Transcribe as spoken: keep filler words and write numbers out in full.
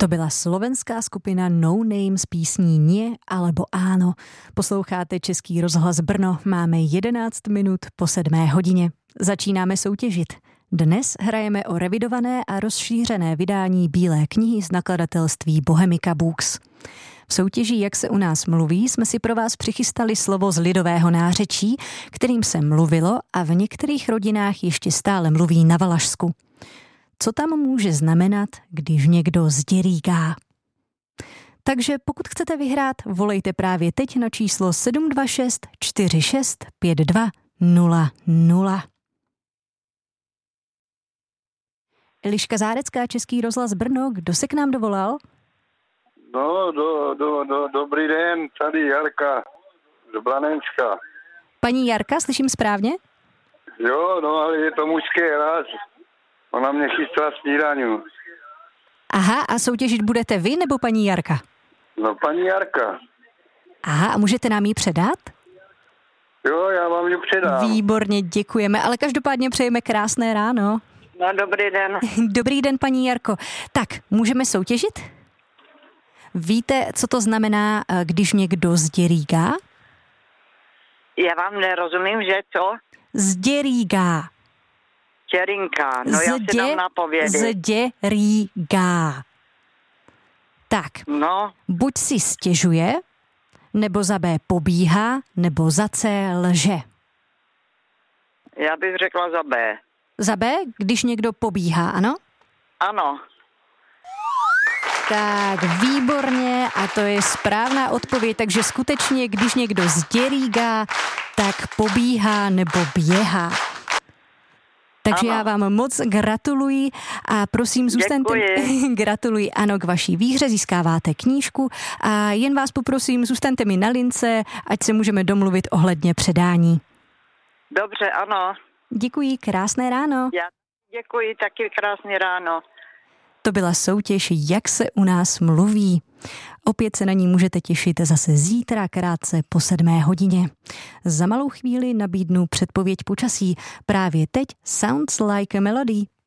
To byla slovenská skupina No Name s písní Nie alebo Áno. Posloucháte Český rozhlas Brno, máme jedenáct minut po sedmé hodině. Začínáme soutěžit. Dnes hrajeme o revidované a rozšířené vydání Bílé knihy z nakladatelství Bohemica Books. V soutěži Jak se u nás mluví jsme si pro vás přichystali slovo z lidového nářečí, kterým se mluvilo a v některých rodinách ještě stále mluví na Valašsku. Co tam může znamenat, když někdo zděríká? Takže pokud chcete vyhrát, volejte právě teď na číslo sedm dva šest čtyři šest pět dva nula nula. Eliška Zárecká, Český rozhlas Brno, kdo se k nám dovolal? No, do, do, do, dobrý den, tady Jarka z Blanenska. Paní Jarka, slyším správně? Jo, no, ale je to mužský hlas. Ona mě chystá snídaní. Aha, a soutěžit budete vy nebo paní Jarka? No, paní Jarka. Aha, a můžete nám ji předat? Jo, já vám ji předám. Výborně, děkujeme, ale každopádně přejeme krásné ráno. No, dobrý den. Dobrý den, paní Jarko. Tak, můžeme soutěžit? Víte, co to znamená, když někdo zděrígá? Já vám nerozumím, že co? Zděrígá. Čerinka, no já si dám napovědy. Zděrígá. Tak, no. Buď si stěžuje, nebo za B pobíhá, nebo za C lže. Já bych řekla za B. Za B, když někdo pobíhá, ano? Ano. Tak, výborně, a to je správná odpověď, takže skutečně, když někdo zděrígá, tak pobíhá nebo běhá. Takže ano. Já vám moc gratuluji a prosím, zůstaňte... Gratuluji, ano, k vaší výhře, získáváte knížku a jen vás poprosím, zůstaňte mi na lince, ať se můžeme domluvit ohledně předání. Dobře, ano. Děkuji, krásné ráno. Já děkuji, taky krásné ráno. To byla soutěž Jak se u nás mluví. Opět se na ní můžete těšit zase zítra krátce po sedmé hodině. Za malou chvíli nabídnu předpověď počasí. Právě teď Sounds Like a Melody.